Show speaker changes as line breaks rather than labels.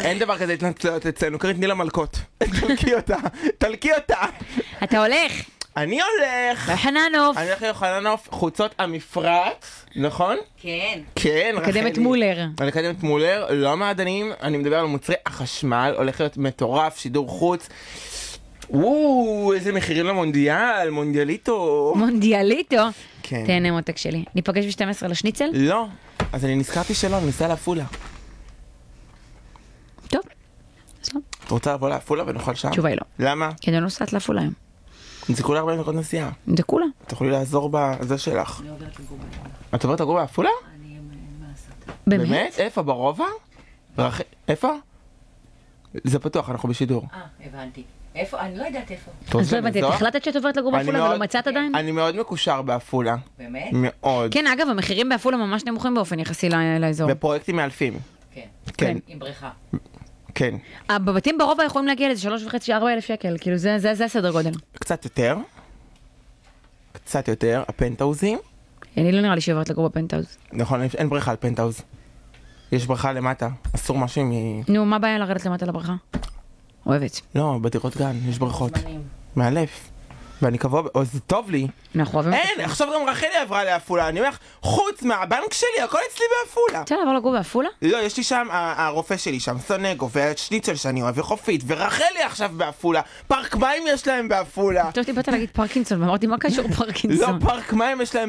אין דבר כזה התנצלויות אצלנו, קראת תני לה מלכות. תלקי אותה.
אתה הולך.
אני הולך.
לחננוף.
אני הולך לחננוף, חוצות המפרט, נכון?
כן.
כן, רחלי.
לקדם את מולר.
אני לקדם את מולר, לא המעדנים, אני מדבר על מוצרי החשמל, הולך להיות מטורף, שידור חוץ. איזה מחירים למונדיאל, מונדיאליטו.
מונדיאליטו.
כן.
תהנה מותק שלי. ניפגש ב-12 לשניצל?
לא, אז אני נזכרתי שלא, אני ניסה לעפולה.
טוב. אז לא.
את רוצה לבוא לעפולה ונאכל שם?
תשובה היא לא.
למה?
כי אני לא נוסעת לעפולה היום.
זה כולה 40 דקות נסיעה.
זה כולה.
תוכלי לעזור בזה שלך.
אני עוברת לגור בעפולה.
את עוברת לגור בעפולה?
אני מה לעשות.
באמת?
איפה? ברובע? איפה? זה פתוח, אנחנו בשידור.
הבנתי. איפה? אני לא יודעת איפה.
אתה רוצה
אז לא הבנתי, את
לעזור?
החלטת שאת עוברת לגור
אני
בעפולה
מאוד-
ולא מצאת עדיין?
אני מאוד מקושר בעפולה.
באמת?
מאוד.
כן, אגב, המחירים בעפולה ממש נמוכים באופן יחסי לאזור.
בפרויקטים מאלפים.
כן.
כן,
עם בריכה.
כן.
בבתים ברובע יכולים להגיע לזה 3,500-4,000 שקל, כאילו זה הסדר גודל.
קצת יותר. קצת יותר, הפנטאוזים.
אני לא נראה לי שעוברת לגור בפנטהאוז.
נכון, אין בריכה על פנטאוז. יש בריכה למטה, אסור משהו
נו, מה הבעיה לרדת למטה לבריכה? אוהבת.
לא, בדירות גן, יש בריכות.
זמנים.
מאלף. ואני קבוע, זה טוב לי.
אנחנו אוהבים
אין, עכשיו גם רחלי עברה לעפולה, אני אומר לך, חוץ מהבנק שלי, הכל אצלי בעפולה.
רוצה לעבור לגור בעפולה?
לא, יש לי שם, הרופא שלי שם, סונגו, והשניצל שאני אוהב, וחופית, ורחלי עכשיו בעפולה. פארק מים יש להם בעפולה.
חשבתי באת להגיד פרקינסון, ואמרתי, מה קשור פרקינסון?
לא, פארק מים יש להם